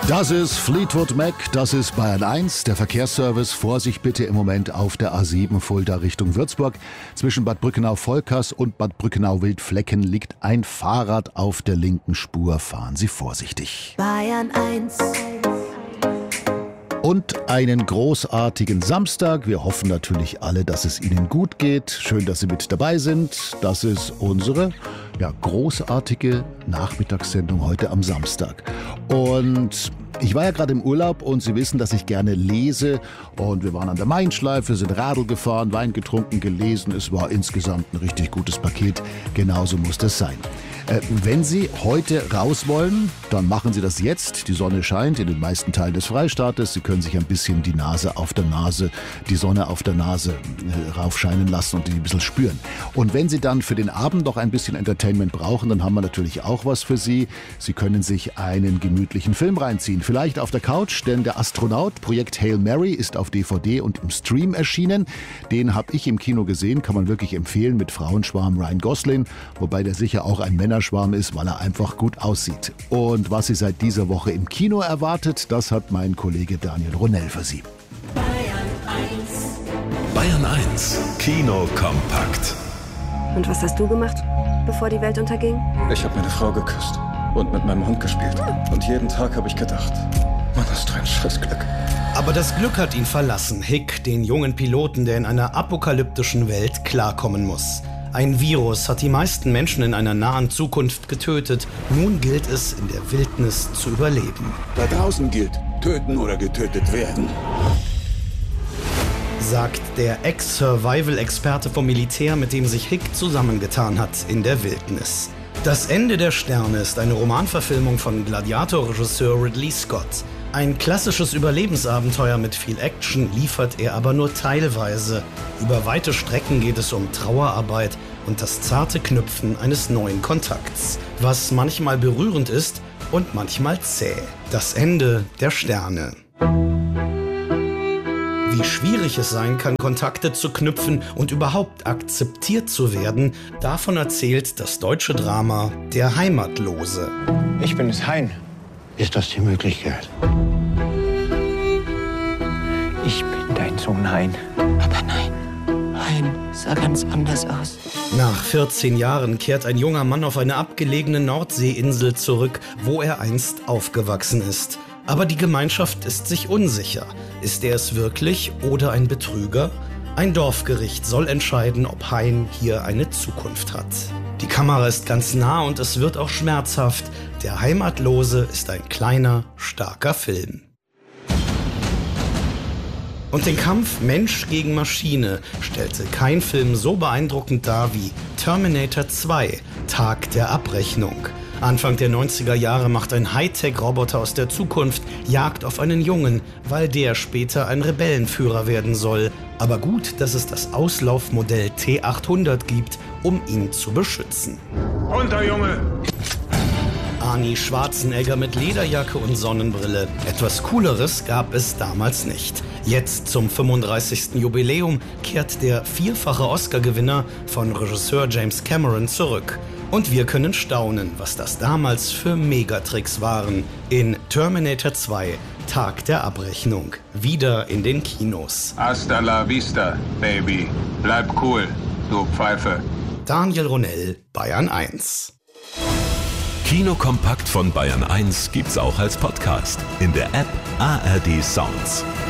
Das ist Fleetwood Mac, das ist Bayern 1, der Verkehrsservice. Vorsicht bitte im Moment auf der A7 Fulda Richtung Würzburg. Zwischen Bad Brückenau-Volkers und Bad Brückenau-Wildflecken liegt ein Fahrrad auf der linken Spur. Fahren Sie vorsichtig. Bayern 1. Und einen großartigen Samstag. Wir hoffen natürlich alle, dass es Ihnen gut geht. Schön, dass Sie mit dabei sind. Das ist unsere großartige Nachmittagssendung heute am Samstag. Und ich war ja gerade im Urlaub und Sie wissen, dass ich gerne lese. Und wir waren an der Main-Schleife, sind Radl gefahren, Wein getrunken, gelesen. Es war insgesamt ein richtig gutes Paket. Genauso muss das sein. Wenn Sie heute raus wollen, dann machen Sie das jetzt. Die Sonne scheint in den meisten Teilen des Freistaates. Sie können sich ein bisschen die Sonne auf der Nase raufscheinen lassen und die ein bisschen spüren. Und wenn Sie dann für den Abend noch ein bisschen Entertainment brauchen, dann haben wir natürlich auch was für Sie. Sie können sich einen gemütlichen Film reinziehen. Vielleicht auf der Couch, denn der Astronaut, Projekt Hail Mary, ist auf DVD und im Stream erschienen. Den habe ich im Kino gesehen, kann man wirklich empfehlen, mit Frauenschwarm Ryan Gosling, wobei der sicher auch ein Männerschwarm ist, weil er einfach gut aussieht. Und was Sie seit dieser Woche im Kino erwartet, das hat mein Kollege Daniel Ronell für Sie. Bayern 1, Kino kompakt. Und was hast du gemacht, bevor die Welt unterging? Ich habe meine Frau geküsst und mit meinem Hund gespielt. Und jeden Tag habe ich gedacht, Mann, hast du ein Scheißglück. Aber das Glück hat ihn verlassen, Hick, den jungen Piloten, der in einer apokalyptischen Welt klarkommen muss. Ein Virus hat die meisten Menschen in einer nahen Zukunft getötet. Nun gilt es, in der Wildnis zu überleben. Da draußen gilt, töten oder getötet werden. Sagt der Ex-Survival-Experte vom Militär, mit dem sich Hick zusammengetan hat in der Wildnis. Das Ende der Sterne ist eine Romanverfilmung von Gladiator-Regisseur Ridley Scott. Ein klassisches Überlebensabenteuer mit viel Action liefert er aber nur teilweise. Über weite Strecken geht es um Trauerarbeit und das zarte Knüpfen eines neuen Kontakts, was manchmal berührend ist und manchmal zäh. Das Ende der Sterne. Wie schwierig es sein kann, Kontakte zu knüpfen und überhaupt akzeptiert zu werden, davon erzählt das deutsche Drama Der Heimatlose. Ich bin es, Hein. Ist das die Möglichkeit? Ich bin dein Sohn, Hein. Aber nein, Hein sah ganz anders aus. Nach 14 Jahren kehrt ein junger Mann auf eine abgelegene Nordseeinsel zurück, wo er einst aufgewachsen ist. Aber die Gemeinschaft ist sich unsicher. Ist er es wirklich oder ein Betrüger? Ein Dorfgericht soll entscheiden, ob Hein hier eine Zukunft hat. Die Kamera ist ganz nah und es wird auch schmerzhaft. Der Heimatlose ist ein kleiner, starker Film. Und den Kampf Mensch gegen Maschine stellte kein Film so beeindruckend dar wie Terminator 2, Tag der Abrechnung. Anfang der 90er Jahre macht ein Hightech-Roboter aus der Zukunft Jagd auf einen Jungen, weil der später ein Rebellenführer werden soll. Aber gut, dass es das Auslaufmodell T800 gibt, um ihn zu beschützen. Runter, Junge! Arnie Schwarzenegger mit Lederjacke und Sonnenbrille. Etwas Cooleres gab es damals nicht. Jetzt zum 35. Jubiläum kehrt der vierfache Oscar-Gewinner von Regisseur James Cameron zurück. Und wir können staunen, was das damals für Megatricks waren. In Terminator 2, Tag der Abrechnung. Wieder in den Kinos. Hasta la vista, Baby. Bleib cool, du Pfeife. Daniel Ronell, Bayern 1. Kino kompakt von Bayern 1 gibt's auch als Podcast in der App ARD Sounds.